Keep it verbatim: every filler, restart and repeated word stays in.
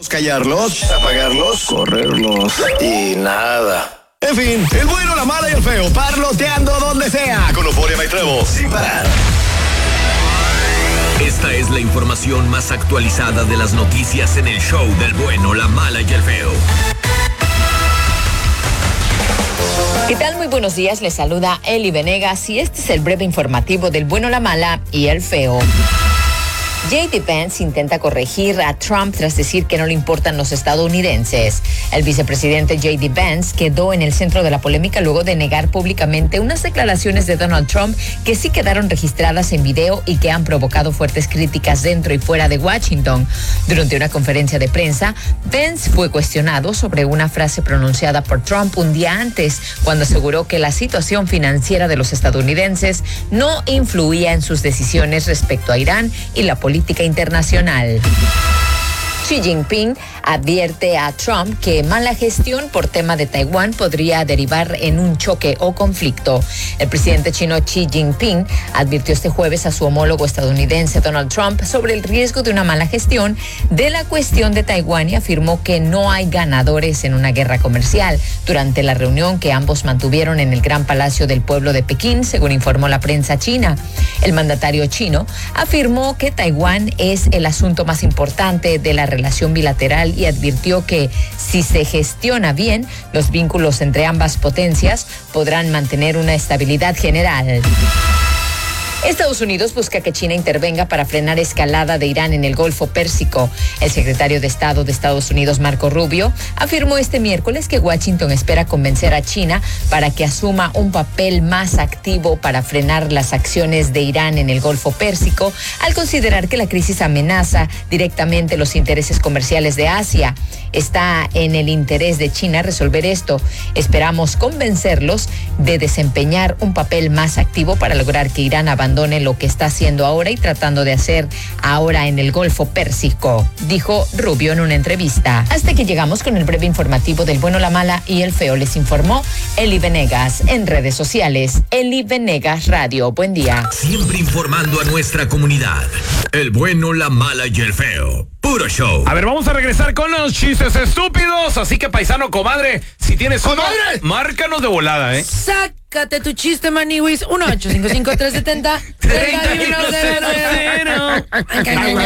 callarlos, apagarlos, correrlos y nada. En fin, el bueno, la mala y el feo, parloteando donde sea, con Euforia y Trevo, sin parar. Esta es la información más actualizada de las noticias en el show del bueno, la mala y el feo. ¿Qué tal? Muy buenos días, les saluda Eli Venegas y este es el breve informativo del bueno, la mala y el feo. J D. Vance intenta corregir a Trump tras decir que no le importan los estadounidenses. El vicepresidente J D. Vance quedó en el centro de la polémica luego de negar públicamente unas declaraciones de Donald Trump que sí quedaron registradas en video y que han provocado fuertes críticas dentro y fuera de Washington. Durante una conferencia de prensa, Vance fue cuestionado sobre una frase pronunciada por Trump un día antes, cuando aseguró que la situación financiera de los estadounidenses no influía en sus decisiones respecto a Irán y la política política internacional. Xi Jinping advierte a Trump que mala gestión por tema de Taiwán podría derivar en un choque o conflicto. El presidente chino Xi Jinping advirtió este jueves a su homólogo estadounidense Donald Trump sobre el riesgo de una mala gestión de la cuestión de Taiwán y afirmó que no hay ganadores en una guerra comercial durante la reunión que ambos mantuvieron en el Gran Palacio del Pueblo de Pekín, según informó la prensa china. El mandatario chino afirmó que Taiwán es el asunto más importante de la relación bilateral y advirtió que si se gestiona bien, los vínculos entre ambas potencias podrán mantener una estabilidad general. Estados Unidos busca que China intervenga para frenar escalada de Irán en el Golfo Pérsico. El secretario de Estado de Estados Unidos, Marco Rubio, afirmó este miércoles que Washington espera convencer a China para que asuma un papel más activo para frenar las acciones de Irán en el Golfo Pérsico, al considerar que la crisis amenaza directamente los intereses comerciales de Asia. Está en el interés de China resolver esto. Esperamos convencerlos de desempeñar un papel más activo para lograr que Irán abandone lo que está haciendo ahora y tratando de hacer ahora en el Golfo Pérsico, dijo Rubio en una entrevista. Hasta que llegamos con el breve informativo del bueno, la mala y el feo, les informó Eli Venegas. En redes sociales, Eli Venegas Radio. Buen día. Siempre informando a nuestra comunidad. El bueno, la mala y el feo. Puro show. A ver, vamos a regresar con los chistes estúpidos. Así que, paisano, comadre, si tienes uno, márcanos de volada, ¿eh? Sácate tu chiste, maniwis. uno ocho cinco cinco tres siete cero.